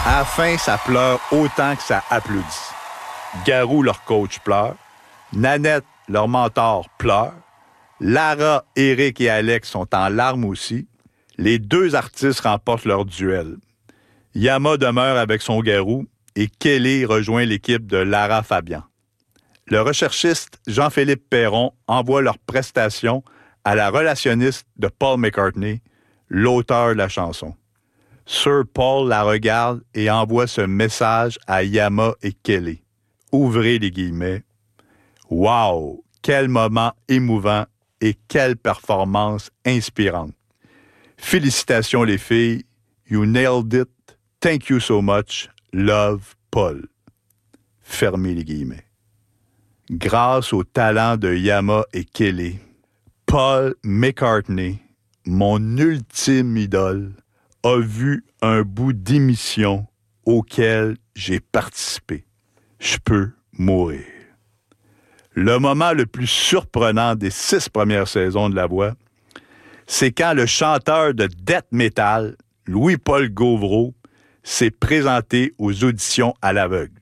À la fin, ça pleure autant que ça applaudit. Garou, leur coach, pleure. Nanette, leur mentor, pleure. Lara, Eric et Alex sont en larmes aussi. Les deux artistes remportent leur duel. Yama demeure avec son Garou et Kelly rejoint l'équipe de Lara Fabian. Le recherchiste Jean-Philippe Perron envoie leur prestation à la relationniste de Paul McCartney, l'auteur de la chanson. Sir Paul la regarde et envoie ce message à Yama et Kelly. Ouvrez les guillemets. « Wow! Quel moment émouvant et quelle performance inspirante! Félicitations les filles. You nailed it. Thank you so much. Love, Paul. » Fermez les guillemets. Grâce au talent de Yama et Kelly, Paul McCartney, mon ultime idole, a vu un bout d'émission auquel j'ai participé. Je peux mourir. Le moment le plus surprenant des 6 premières saisons de La Voix, c'est quand le chanteur de death metal, Louis-Paul Gauvreau, s'est présenté aux auditions à l'aveugle.